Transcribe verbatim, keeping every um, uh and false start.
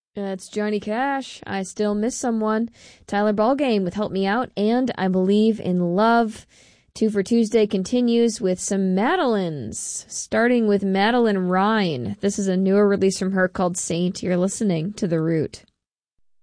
It's Johnny Cash. I Still Miss Someone. Tyler Ballgame with Help Me Out. And I Believe in Love. Two for Tuesday continues with some Madeleines, starting with Madeline Rhine. This is a newer release from her called Saint. You're listening to The Root.